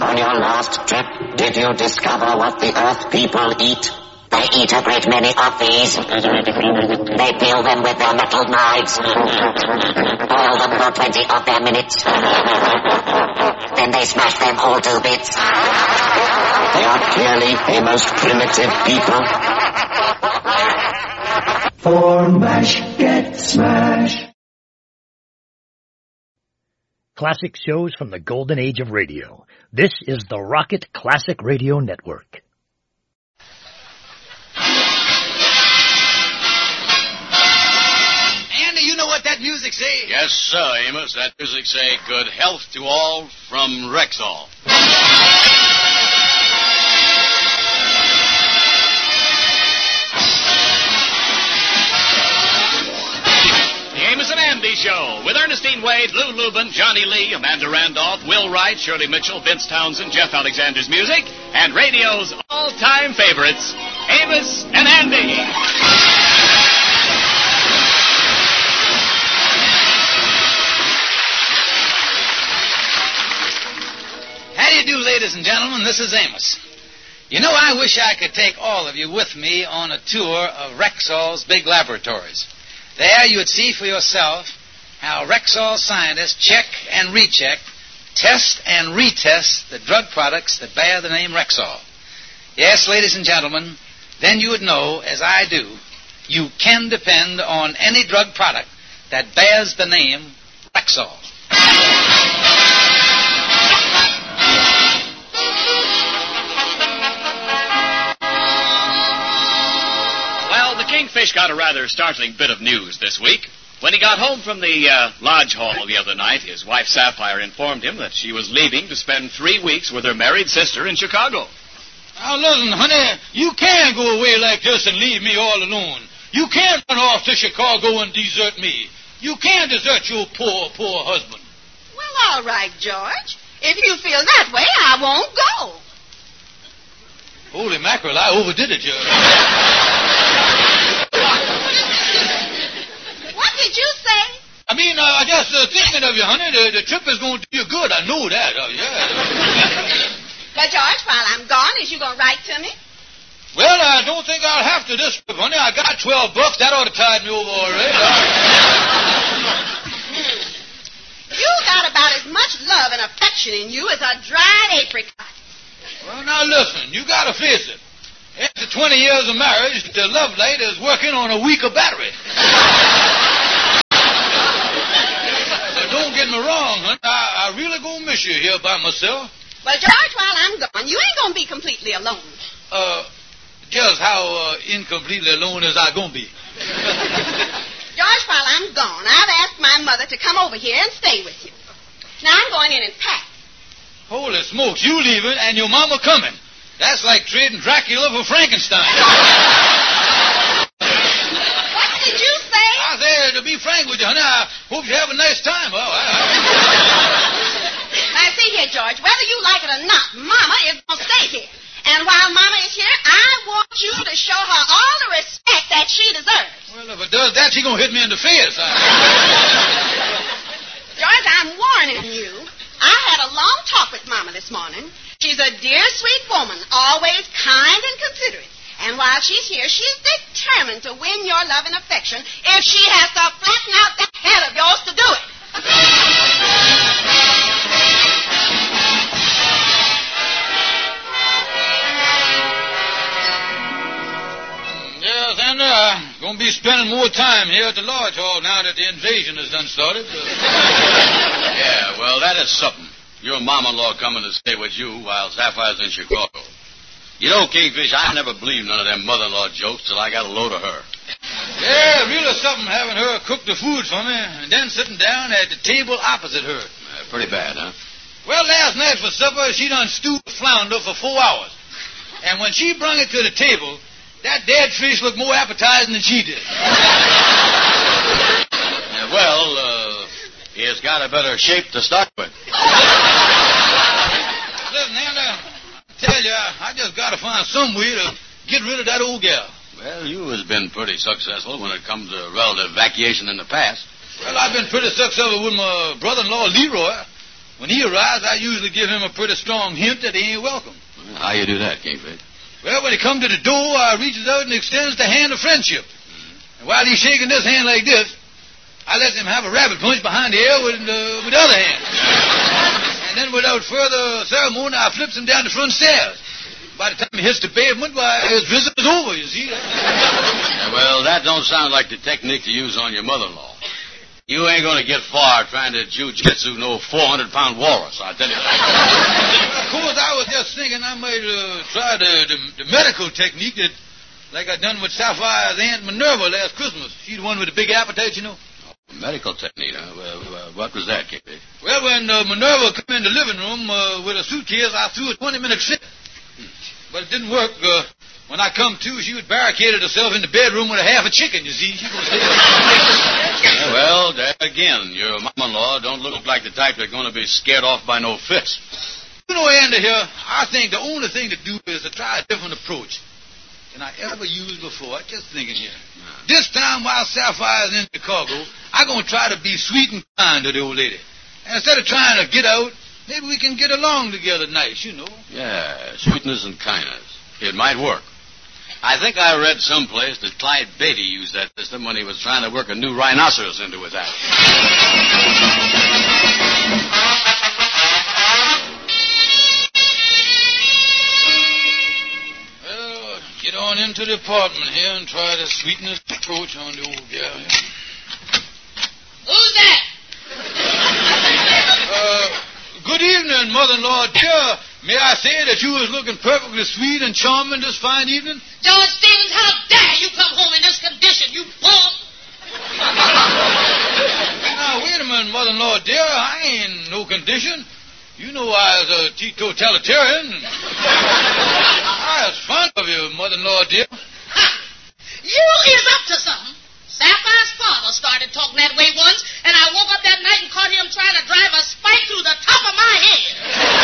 On your last trip, did you discover what the Earth people eat? They eat a great many of these. They peel them with their metal knives. Boil them for 20 of their minutes. Then they smash them all to bits. They are clearly a most primitive people. For MASH, get smash. Classic shows from the golden age of radio. This is the Rocket Classic Radio Network. Andy, you know what that music say? Yes, sir, Amos. That music say good health to all from Rexall. Amos and Andy Show with Ernestine Wade, Lou Lubin, Johnny Lee, Amanda Randolph, Will Wright, Shirley Mitchell, Vince Townsend, Jeff Alexander's music, and radio's all-time favorites, Amos and Andy. How do you do, ladies and gentlemen? This is Amos. You know, I wish I could take all of you with me on a tour of Rexall's big laboratories. There you would see for yourself how Rexall scientists check and recheck, test and retest the drug products that bear the name Rexall. Yes, ladies and gentlemen, then you would know, as I do, you can depend on any drug product that bears the name Rexall. Kingfish got a rather startling bit of news this week. When he got home from the lodge hall the other night, his wife Sapphire informed him that she was leaving to spend 3 weeks with her married sister in Chicago. Now listen, honey, you can't go away like this and leave me all alone. You can't run off to Chicago and desert me. You can't desert your poor, poor husband. Well, all right, George. If you feel that way, I won't go. Holy mackerel, I overdid it, Judge. What did you say? I mean, I just thinking of you, honey. The trip is going to do you good. I know that. Yeah. But, George, while I'm gone, is you going to write to me? Well, I don't think I'll have to this trip, honey. I got $12. That ought to tide me over already. You got about as much love and affection in you as a dried apricot. Well, now, listen. You got to face it. After 20 years of marriage, the love light is working on a weaker battery. But don't get me wrong, honey. I really gonna miss you here by myself. Well, George, while I'm gone, you ain't gonna be completely alone. Just how incompletely alone is I gonna be? George, while I'm gone, I've asked my mother to come over here and stay with you. Now, I'm going in and pack. Holy smokes, you leaving and your mama coming. That's like trading Dracula for Frankenstein. What did you say? I said, to be frank with you, honey, I hope you have a nice time. Now, see here, George, whether you like it or not, Mama is going to stay here. And while Mama is here, I want you to show her all the respect that she deserves. Well, if it does that, she's going to hit me in the face. George, I'm warning you. I had a long talk with Mama this morning. She's a dear, sweet woman, always kind and considerate. And while she's here, she's determined to win your love and affection if she has to flatten out that head of yours to do it. Yes, and I'm going to be spending more time here at the lodge hall now that the invasion has done started. Yeah, well, that is something. Your mom-in-law coming to stay with you while Sapphire's in Chicago. You know, Kingfish, I never believed none of them mother-in-law jokes till I got a load of her. Yeah, really something having her cook the food for me and then sitting down at the table opposite her. Pretty bad, huh? Well, last night for supper, she done stewed flounder for 4 hours. And when she brung it to the table, that dead fish looked more appetizing than she did. He has got a better shape to start with. Listen, Anna, I tell you, I just got to find some way to get rid of that old gal. Well, you has been pretty successful when it comes to relative vacation in the past. Well, I've been pretty successful with my brother-in-law, Leroy. When he arrives, I usually give him a pretty strong hint that he ain't welcome. Well, how you do that, Kingfish? Well, when he comes to the door, I reaches out and extends the hand of friendship. And while he's shaking this hand like this, I let him have a rabbit punch behind the ear with the other hand. And then without further ceremony, I flips him down the front stairs. By the time he hits the pavement, why, his visit is over, you see. Yeah, well, that don't sound like the technique to use on your mother-in-law. You ain't going to get far trying to jiu-jitsu no 400-pound walrus, I tell you that. Of course, I was just thinking I might try the medical technique that, like I done with Sapphire's Aunt Minerva last Christmas. She's the one with the big appetite, you know. Medical technique, huh? Well, what was that, Kingfish? Well, when Minerva come in the living room with a suitcase, I threw a 20-minute fit. But it didn't work. When I come to, she had barricaded herself in the bedroom with a half a chicken, you see. She was Yeah, well, there again, your mama-in-law don't look like the type that's going to be scared off by no fist. You know, Andy, here, I think the only thing to do is to try a different approach than I ever used before. I'm just thinking here. This time, while Sapphire's in Chicago, I'm going to try to be sweet and kind to the old lady. And instead of trying to get out, maybe we can get along together nice, you know. Yeah, sweetness and kindness. It might work. I think I read someplace that Clyde Beatty used that system when he was trying to work a new rhinoceros into his act. Well, get on into the apartment here and try the sweetness approach on the old gal here. Who's that? Good evening, mother-in-law. Dear, may I say that you was looking perfectly sweet and charming this fine evening? George Stevens, how dare you come home in this condition, you bum! Now, wait a minute, mother-in-law, dear. I ain't in no condition. You know I was a teetotalitarian. I was fond of you, mother-in-law, dear. Ha! You is up to something. Sapphire's father started talking that way once, and I woke up that night and caught him trying to drive a spike through the top of my head.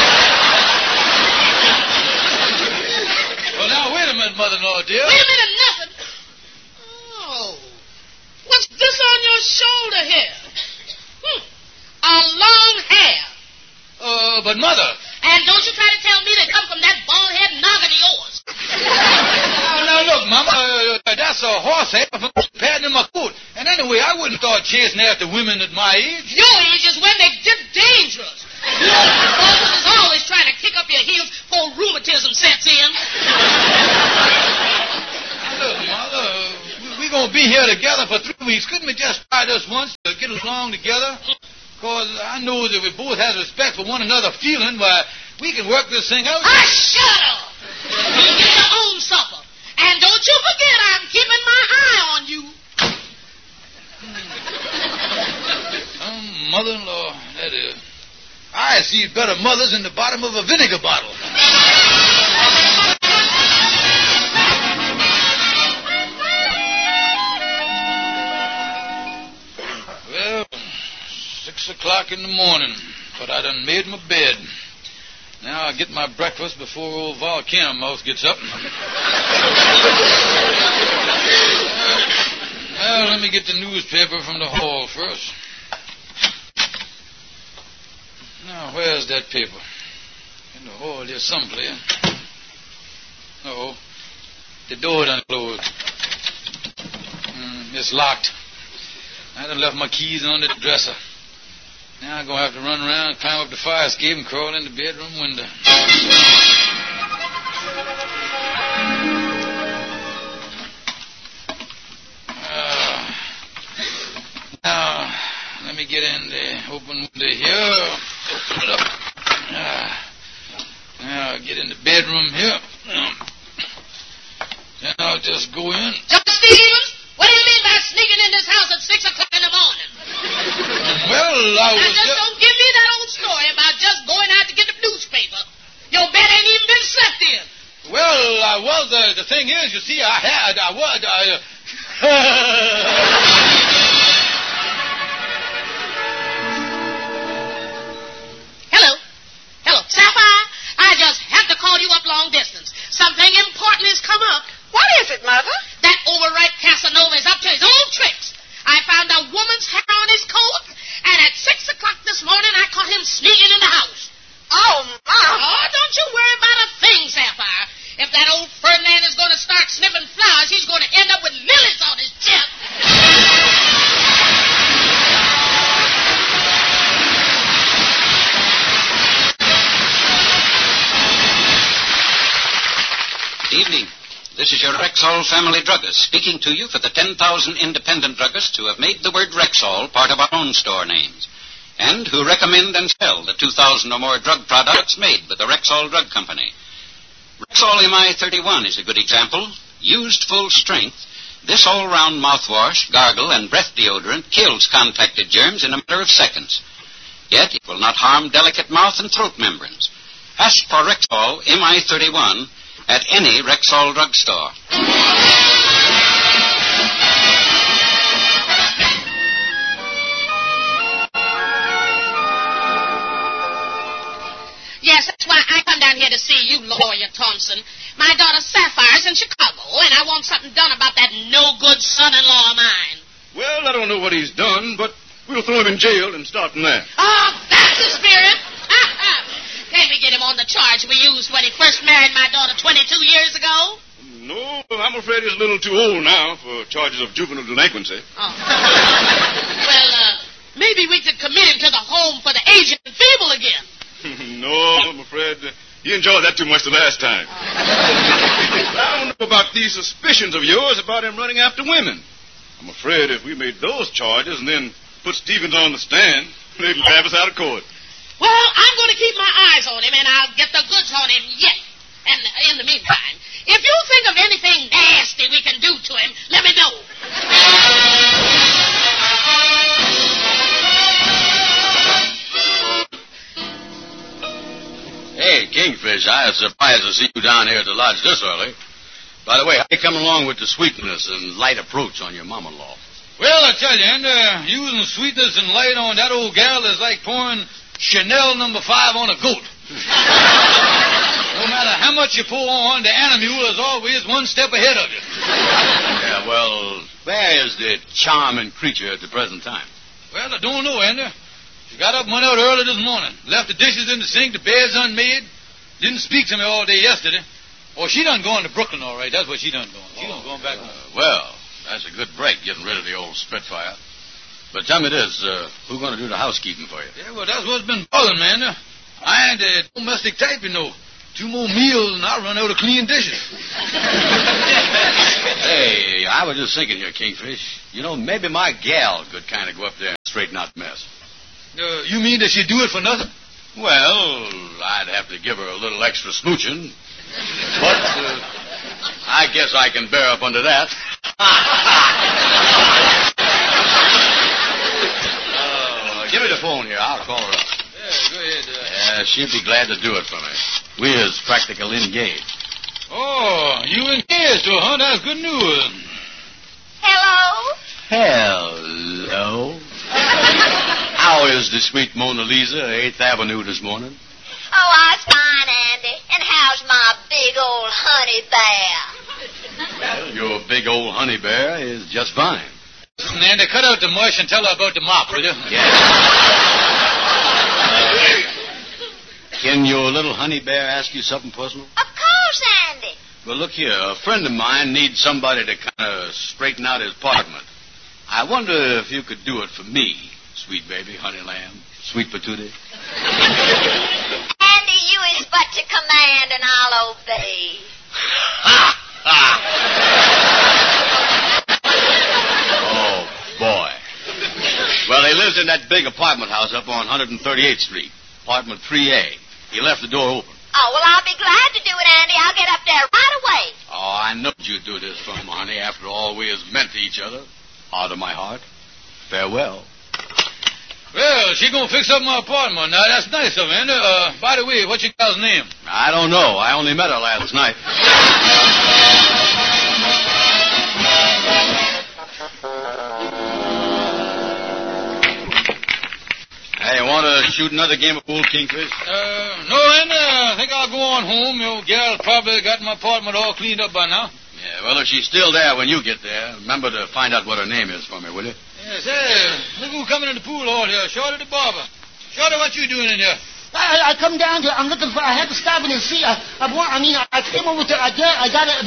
Well, now, wait a minute, mother-in-law, dear. Wait a minute, nothing. Oh, what's this on your shoulder here? A long hair. But mother. And don't you try to tell me they come from that bald-head noggin of yours. Now, look, Mama, that's a horse hair from padding in my coat. And anyway, I wouldn't start chasing after women at my age. Your age is when they get dangerous. Bosses is always trying to kick up your heels before rheumatism sets in. Now, look, Mother, we're going to be here together for 3 weeks. Couldn't we just try this once to get along together? Because I know that we both have respect for one another feeling, why we can work this thing out. Shut up! You get your own supper. And don't you forget I'm keeping my eye on you. Mother-in-law, that is. I see better mothers in the bottom of a vinegar bottle. Well, 6 o'clock in the morning, but I done made my bed. Now I'll get my breakfast before old Volcano Mouth gets up. Well, let me get the newspaper from the hall first. Now, where's that paper? In the hall here someplace. Uh-oh. The door done closed. It's locked. I done left my keys on the dresser. Now I'm going to have to run around, climb up the fire escape, and crawl in the bedroom window. Now, let me get in the open window here. Open it up. Now, I'll get in the bedroom here. Then I'll just go in. George Stevens, what do you mean by sneaking in this house at 6 o'clock in the morning? Well, I was Now, just don't give me that old story about just going out to get the newspaper. Your bed ain't even been slept in. Well, I was. The thing is, you see, Hello, Sapphire. I just had to call you up long distance. Something important has come up. What is it, Mother? That overripe Casanova is up to his old tricks. I found a woman's hair on his coat, and at 6 o'clock this morning I caught him sneaking in the evening. This is your Rexall family druggist speaking to you for the 10,000 independent druggists who have made the word Rexall part of our own store names and who recommend and sell the 2,000 or more drug products made with the Rexall Drug Company. Rexall MI31 is a good example. Used full strength, this all-round mouthwash, gargle, and breath deodorant kills contacted germs in a matter of seconds. Yet it will not harm delicate mouth and throat membranes. Ask for Rexall MI31 at any Rexall drugstore. Yes, that's why I come down here to see you, Lawyer Thompson. My daughter Sapphire's in Chicago, and I want something done about that no-good son-in-law of mine. Well, I don't know what he's done, but we'll throw him in jail and start from there. Oh, that's the spirit. Can't we get him on the charge we used when he first married my daughter 22 years ago? No, I'm afraid he's a little too old now for charges of juvenile delinquency. Oh. Well, maybe we could commit him to the home for the aged and feeble again. No, I'm afraid he enjoyed that too much the last time. I don't know about these suspicions of yours about him running after women. I'm afraid if we made those charges and then put Stevens on the stand, they'd have us out of court. Well, I'm going to keep my eyes on him, and I'll get the goods on him yet. And in the meantime, if you think of anything nasty we can do to him, let me know. Hey, Kingfish, I was surprised to see you down here at the lodge this early. By the way, how you coming along with the sweetness and light approach on your mom-in-law? Well, I tell you, and using sweetness and light on that old gal is like pouring Chanel No. 5 on a goat. No matter how much you pour on, the animal is always one step ahead of you. Yeah, well, where is the charming creature at the present time? Well, I don't know, Andy. She got up and went out early this morning. Left the dishes in the sink, the bed's unmade. Didn't speak to me all day yesterday. Oh, she done gone to Brooklyn, all right. That's what she done gone. She done gone back home. Well, that's a good break, getting rid of the old Spitfire. But tell me this, who's going to do the housekeeping for you? Yeah, well, that's what's been bothering me, Andy. I ain't a domestic type, you know. 2 more meals and I'll run out of clean dishes. Hey, I was just thinking here, Kingfish. You know, maybe my gal could kind of go up there and straighten out the mess. You mean that she'd do it for nothing? Well, I'd have to give her a little extra smooching. But I guess I can bear up under that. Give me the phone here. I'll call her up. Yeah, go ahead. Yeah, she'll be glad to do it for me. We're practically engaged. Oh, you engaged to her, huh? That's good news. Hello? Hello. How is the sweet Mona Lisa, 8th Avenue this morning? Oh, I was fine, Andy. And how's my big old honey bear? Well, your big old honey bear is just fine. Listen, Andy, cut out the mush and tell her about the mop, will you? Yeah. Can your little honey bear ask you something personal? Of course, Andy. Well, look here. A friend of mine needs somebody to kind of straighten out his apartment. I wonder if you could do it for me, sweet baby, honey lamb, sweet patootie. Andy, you is but to command and I'll obey. Ha! Ha! Oh, boy. Well, he lives in that big apartment house up on 138th Street, apartment 3A. He left the door open. Oh, well, I'll be glad to do it, Andy. I'll get up there right away. Oh, I know you'd do this for him, honey, after all we has meant to each other. Heart of my heart. Farewell. Well, she gonna fix up my apartment now. That's nice of her, Andy. By the way, what's your gal's name? I don't know. I only met her last night. Hey, want to shoot another game of pool, Kingfish? No, Andy. I think I'll go on home. Your gal probably got my apartment all cleaned up by now. Yeah, well, if she's still there when you get there, remember to find out what her name is for me, will you? Yes, hey, look who's coming in the pool hall here. Shorty the barber. Shorty, what you doing in here? I come down here. I'm looking for. I had to stop in and see. I came over to. I got it.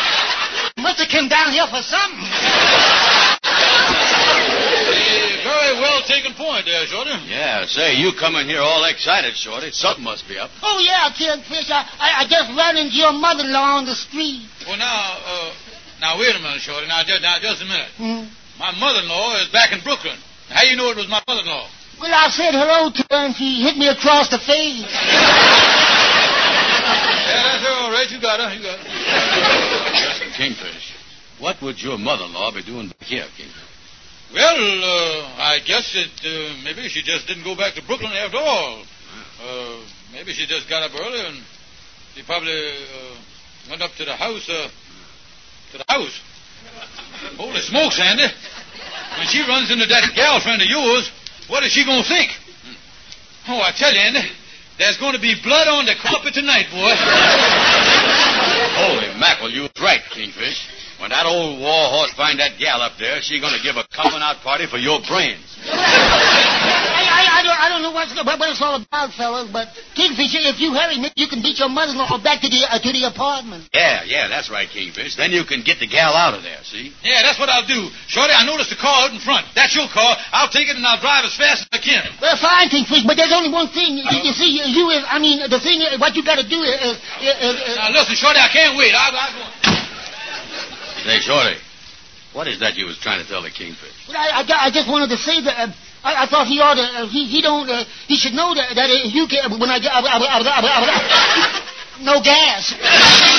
Must have came down here for something. Very very well taken point there, Shorty. Yeah, say, you coming here all excited, Shorty. Something must be up. Oh, yeah, Kingfish. I just ran into your mother-in-law on the street. Well, now, wait a minute, Shorty. Now, just a minute. Hmm? My mother-in-law is back in Brooklyn. How you know it was my mother-in-law? Well, I said hello to her, and she hit me across the face. Yeah, that's all right. You got her. Listen, Kingfish, what would your mother-in-law be doing back here, Kingfish? Well, I guess maybe she just didn't go back to Brooklyn after all. Maybe she just got up early and she probably went up to the house. Holy smokes, Andy. When she runs into that gal friend of yours, what is she going to think? Oh, I tell you, Andy, there's going to be blood on the carpet tonight, boy. Holy mackerel, you was right, Kingfish. When that old war horse find that gal up there, she's going to give a coming-out party for your brains. I don't know what it's all about, fellas, but Kingfish, if you hurry, maybe you can beat your mother-in-law back to the apartment. Yeah, that's right, Kingfish. Then you can get the gal out of there, see? Yeah, that's what I'll do. Shorty, I noticed the car out in front. That's your car. I'll take it and I'll drive as fast as I can. Well, fine, Kingfish, but there's only one thing. You see, the thing, what you got to do is... Now, listen, Shorty, I can't wait. I'll go. Say, Shorty, what is that you was trying to tell the Kingfish? Well, I just wanted to say that I thought he ought to. He should know that you can. When I no gas.